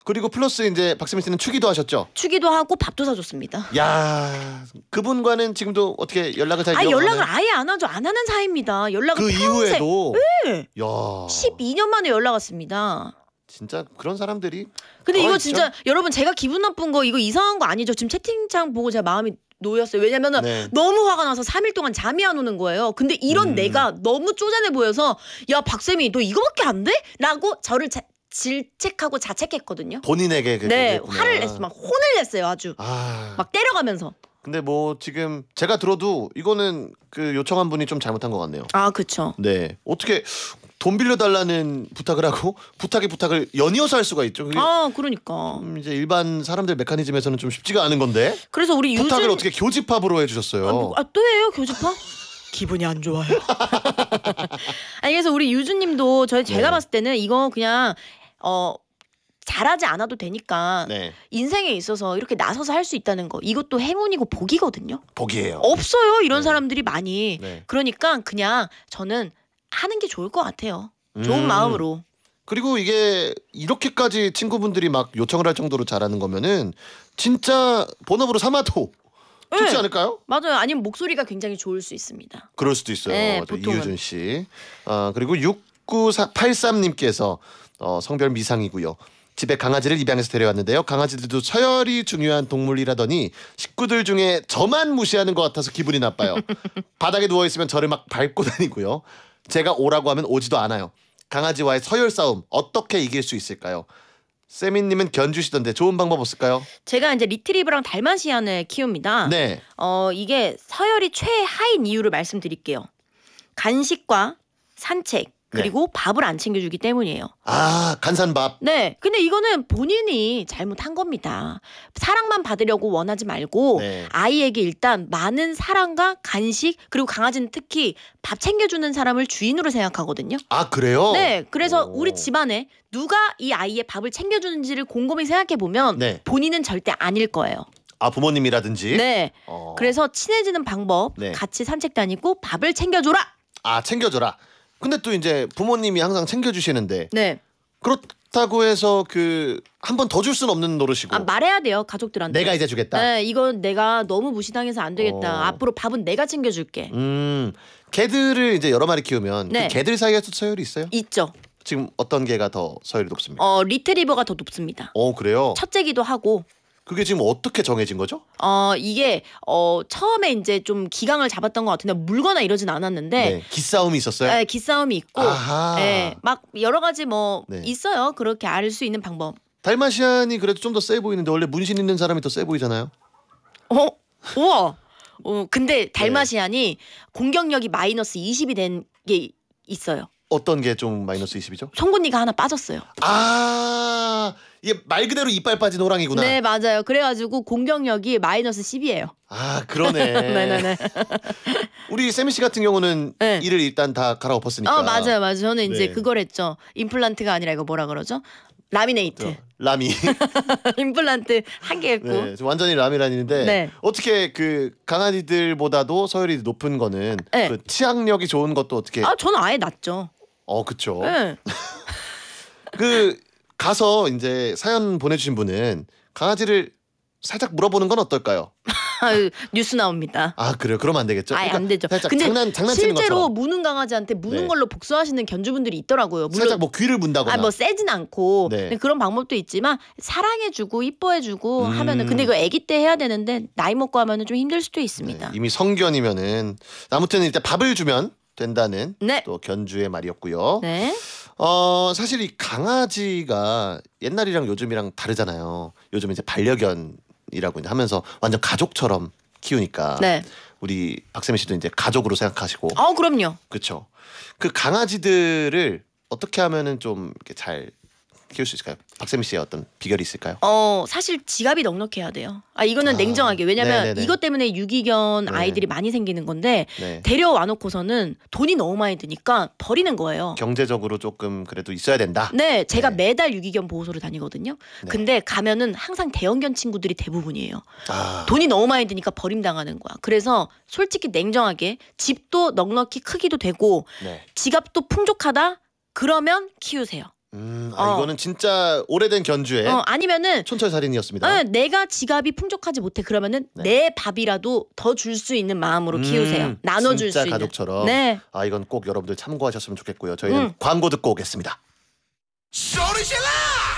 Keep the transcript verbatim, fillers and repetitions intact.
그리고 플러스 이제 박세미 씨는 추기도 하셨죠? 추기도 하고 밥도 사줬습니다. 야, 그분과는 지금도 어떻게 연락을 잘 아 이어가나요? 연락을 아예 안 하죠. 안 하는 사이입니다. 연락을 그 평생. 이후에도. 네. 야. 십이 년 만에 연락 왔습니다. 진짜 그런 사람들이. 근데 이거 있죠? 진짜 여러분 제가 기분 나쁜 거 이거 이상한 거 아니죠? 지금 채팅창 보고 제가 마음이 놓였어요. 왜냐면은 네. 너무 화가 나서 삼 일 동안 잠이 안 오는 거예요. 근데 이런 음. 내가 너무 쪼잔해 보여서 야 박쌤이 너 이거밖에 안 돼? 라고 저를 자, 질책하고 자책했거든요. 본인에게 그게 네, 그랬구나. 화를 냈어. 막 혼을 냈어요. 아주. 아. 막 때려가면서. 근데 뭐 지금 제가 들어도 이거는 그 요청한 분이 좀 잘못한 것 같네요. 아, 그쵸. 네. 어떻게 돈 빌려달라는 부탁을 하고 부탁의 부탁을 연이어서 할 수가 있죠. 그게 아, 그러니까. 좀 이제 일반 사람들 메커니즘에서는 좀 쉽지가 않은 건데. 그래서 우리 유준 부탁을 어떻게 교집합으로 해주셨어요. 아, 뭐, 아, 또 해요 교집합? 기분이 안 좋아요. 아니 그래서 우리 유주님도 저희 제가 네. 봤을 때는 이거 그냥 어 잘하지 않아도 되니까 네. 인생에 있어서 이렇게 나서서 할 수 있다는 거 이것도 행운이고 복이거든요. 복이에요. 없어요 이런 네. 사람들이 많이. 네. 그러니까 그냥 저는 하는 게 좋을 것 같아요. 좋은 음. 마음으로. 그리고 이게 이렇게까지 친구분들이 막 요청을 할 정도로 잘하는 거면은 진짜 본업으로 삼아도 좋지 네. 않을까요? 맞아요. 아니면 목소리가 굉장히 좋을 수 있습니다. 그럴 수도 있어요. 네, 또 보통은. 이유준 씨. 아, 그리고 육구팔삼님께서 어, 성별 미상이고요. 집에 강아지를 입양해서 데려왔는데요. 강아지들도 서열이 중요한 동물이라더니 식구들 중에 저만 무시하는 것 같아서 기분이 나빠요. 바닥에 누워있으면 저를 막 밟고 다니고요. 제가 오라고 하면 오지도 않아요. 강아지와의 서열 싸움 어떻게 이길 수 있을까요? 세미님은 견주시던데 좋은 방법 없을까요? 제가 이제 리트리버랑 달마시안을 키웁니다. 네. 어 이게 서열이 최하인 이유를 말씀드릴게요. 간식과 산책 그리고 밥을 안 챙겨주기 때문이에요. 아, 간산밥. 네, 근데 이거는 본인이 잘못한 겁니다. 사랑만 받으려고 원하지 말고 네. 아이에게 일단 많은 사랑과 간식 그리고 강아지는 특히 밥 챙겨주는 사람을 주인으로 생각하거든요. 아, 그래요? 네, 그래서 오. 우리 집안에 누가 이 아이의 밥을 챙겨주는지를 곰곰이 생각해 보면 네. 본인은 절대 아닐 거예요. 아, 부모님이라든지. 네, 어. 그래서 친해지는 방법 네. 같이 산책 다니고 밥을 챙겨줘라. 아, 챙겨줘라. 근데 또 이제 부모님이 항상 챙겨주시는데 네, 그렇다고 해서 그 한 번 더 줄 수는 없는 노릇이고 아, 말해야 돼요 가족들한테. 내가 이제 주겠다. 네, 이건 내가 너무 무시당해서 안 되겠다. 어. 앞으로 밥은 내가 챙겨줄게. 음, 개들을 이제 여러 마리 키우면 네. 그 개들 사이에서 서열이 있어요? 있죠. 지금 어떤 개가 더 서열이 높습니까? 어 리트리버가 더 높습니다. 어, 그래요? 첫째기도 하고. 그게 지금 어떻게 정해진 거죠? 어 이게 어 처음에 이제 좀 기강을 잡았던 것 같은데 물거나 이러진 않았는데 네. 기싸움이 있었어요? 네, 기싸움이 있고, 아하. 네, 막 여러 가지 뭐 네. 있어요. 그렇게 알 수 있는 방법. 달마시안이 그래도 좀 더 세 보이는데 원래 문신 있는 사람이 더 세 보이잖아요. 어, 우와. 어 근데 네. 달마시안이 공격력이 마이너스 이십이 된 게 있어요. 어떤 게 좀 마이너스 이십이죠? 송곳니가 하나 빠졌어요. 아, 이게 말 그대로 이빨 빠진 호랑이구나. 네, 맞아요. 그래가지고 공격력이 마이너스 십이에요. 아, 그러네. 네네네. 우리 세미 씨 같은 경우는 네. 이를 일단 다 갈아엎었으니까. 어, 맞아요, 맞아요. 저는 이제 네. 그걸 했죠. 임플란트가 아니라 이거 뭐라 그러죠? 라미네이트. 라미. 임플란트 한 개 했고. 네, 지금 완전히 라미란인데 네. 어떻게 그 강아지들보다도 서열이 높은 거는 네. 그 치악력이 좋은 것도 어떻게? 아, 저는 아예 낫죠. 어, 그쵸. 네. 그 가서 이제 사연 보내주신 분은 강아지를 살짝 물어보는 건 어떨까요? 뉴스 나옵니다. 아, 그래요? 그러면 안 되겠죠? 아예 안 되죠. 살짝 근데 장난 장난치는 실제로 것처럼 무는 강아지한테 무는 네. 걸로 복수하시는 견주분들이 있더라고요. 물론 살짝 뭐 귀를 문다거나. 아, 뭐 세진 않고 네. 근데 그런 방법도 있지만 사랑해주고 이뻐해주고 음. 하면은 근데 이거 아기 때 해야 되는데 나이 먹고 하면은 좀 힘들 수도 있습니다. 네, 이미 성견이면은 아무튼 일단 밥을 주면 된다는 네. 또 견주의 말이었고요. 네. 어, 사실 이 강아지가 옛날이랑 요즘이랑 다르잖아요. 요즘 이제 반려견이라고 이제 하면서 완전 가족처럼 키우니까 네. 우리 박세미 씨도 이제 가족으로 생각하시고 아, 그럼요. 그렇죠. 그 강아지들을 어떻게 하면은 좀 이렇게 잘 키울 수 있을까요? 박세미 씨의 어떤 비결이 있을까요? 어 사실 지갑이 넉넉해야 돼요. 아 이거는 아, 냉정하게 왜냐면 네네네. 이것 때문에 유기견 네. 아이들이 많이 생기는 건데 네. 데려와 놓고서는 돈이 너무 많이 드니까 버리는 거예요. 경제적으로 조금 그래도 있어야 된다. 네, 제가 네. 매달 유기견 보호소를 다니거든요. 네. 근데 가면은 항상 대형견 친구들이 대부분이에요. 아, 돈이 너무 많이 드니까 버림당하는 거야. 그래서 솔직히 냉정하게 집도 넉넉히 크기도 되고 네. 지갑도 풍족하다? 그러면 키우세요. 음, 아 어. 이거는 진짜 오래된 견주의 어, 아니면은 촌철살인이었습니다. 어, 내가 지갑이 풍족하지 못해 그러면은 네. 내 밥이라도 더 줄 수 있는 마음으로 음, 키우세요. 나눠줄 수 진짜 있는. 가족처럼. 네. 아 이건 꼭 여러분들 참고하셨으면 좋겠고요. 저희는 음. 광고 듣고 오겠습니다. 소리 질러!